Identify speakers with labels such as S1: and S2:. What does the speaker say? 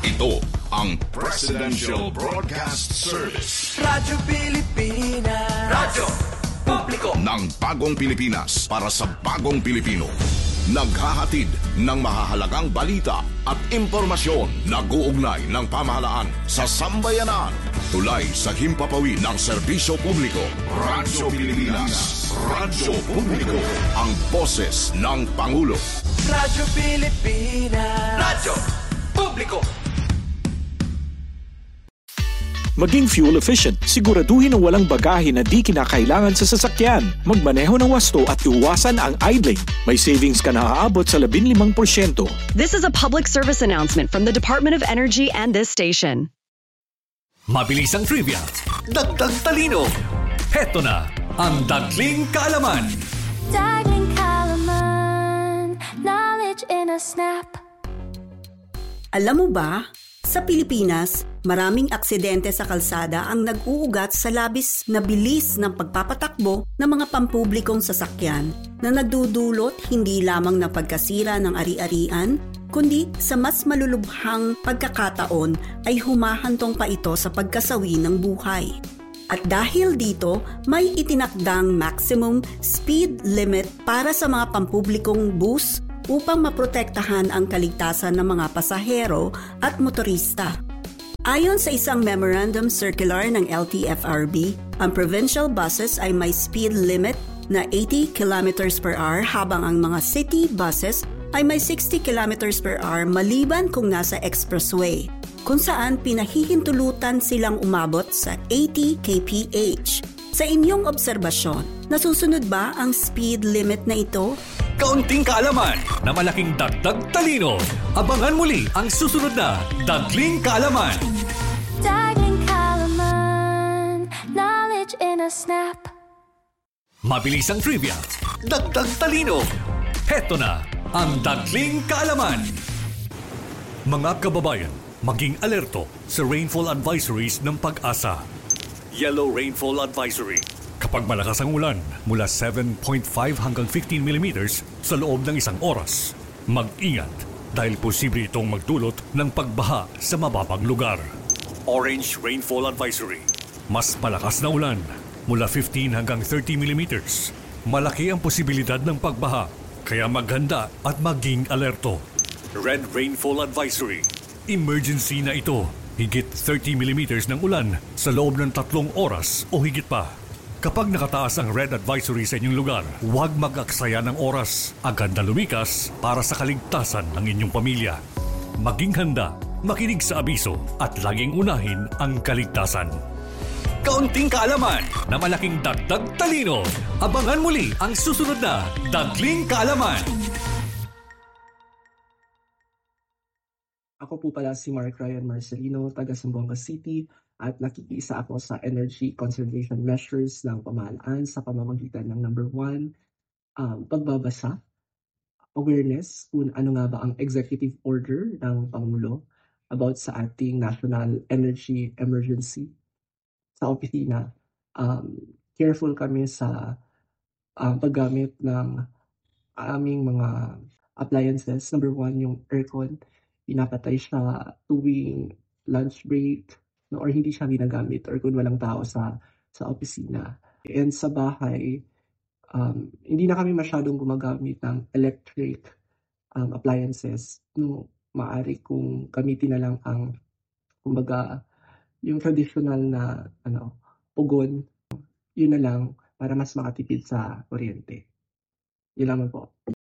S1: Ito ang Presidential Broadcast Service.
S2: Radyo Pilipinas. Radyo Publiko
S1: ng bagong Pilipinas para sa bagong Pilipino. Naghahatid ng mahahalagang balita at impormasyon na guugnay ng pamahalaan sa sambayanan. Tulay sa himpapawid ng serbisyo publiko. Radyo Pilipinas. Radyo Publiko. Ang boses ng Pangulo.
S2: Radyo Pilipinas. Radyo Publiko.
S3: Maging fuel efficient, siguraduhin na walang bagahe na di kinakailangan sa sasakyan. Magmaneho ng wasto at iwasan ang idling. May savings ka na aabot sa 15%.
S4: This is a public service announcement from the Department of Energy and this station.
S5: Mabilis ang trivia, dagdag talino. Heto na ang Dagling Kaalaman.
S6: Dagling Kaalaman, knowledge in a snap.
S7: Alam mo ba, sa Pilipinas, maraming aksidente sa kalsada ang nag-uugat sa labis na bilis ng pagpapatakbo ng mga pampublikong sasakyan na nagdudulot hindi lamang ng pagkasira ng ari-arian, kundi sa mas malulubhang pagkakataon ay humahantong pa ito sa pagkasawi ng buhay. At dahil dito, may itinakdang maximum speed limit para sa mga pampublikong bus upang maprotektahan ang kaligtasan ng mga pasahero at motorista. Ayon sa isang memorandum circular ng LTFRB, ang provincial buses ay may speed limit na 80 km/h habang ang mga city buses ay may 60 km/h maliban kung nasa expressway, kung saan pinahihintulutan silang umabot sa 80 kph. Sa inyong obserbasyon, nasusunod ba ang speed limit na ito?
S5: Kaunting kaalaman na malaking dagdag talino. Abangan muli ang susunod na Dagling Kaalaman.
S6: Dagling Kaalaman, knowledge in a snap.
S5: Mabilis ang trivia, dagdag talino. Heto na ang Dagling Kaalaman. Mga kababayan, maging alerto sa rainfall advisories ng Pag-asa. Yellow Rainfall Advisory. Kapag malakas ang ulan, mula 7.5 hanggang 15 mm sa loob ng isang oras, mag-ingat dahil posible itong magdulot ng pagbaha sa mababang lugar. Orange Rainfall Advisory. Mas malakas na ulan, mula 15 hanggang 30 mm. Malaki ang posibilidad ng pagbaha, kaya maghanda at maging alerto. Red Rainfall Advisory. Emergency na ito. Higit 30 mm ng ulan sa loob ng 3 oras o higit pa. Kapag nakataas ang red advisory sa inyong lugar, huwag mag-aksaya ng oras. Agad na lumikas para sa kaligtasan ng inyong pamilya. Maging handa, makinig sa abiso at laging unahin ang kaligtasan. Kaunting kaalaman na malaking dagdag talino. Abangan muli ang susunod na Dagling Kaalaman.
S8: Ako po pala si Mark Ryan Marcelino, taga Zamboanga City, at nakikiisa ako sa energy conservation measures ng pamahalaan sa pamamagitan ng number 1, pagbabasa, awareness kung ano nga ba ang executive order ng Pangulo about sa ating national energy emergency. Sa opisina, careful kami sa paggamit ng aming mga appliances. Number 1, yung aircon. Pinapatay siya tuwing lunch break, no, or hindi siya ginagamit or kung walang tao sa opisina. And sa bahay, hindi na kami masyadong gumagamit ng electric appliances. No, maaari kung gamitin na lang ang, kumbaga, yung traditional na pugon, yun na lang para mas makatipid sa kuryente. Yun lamang po.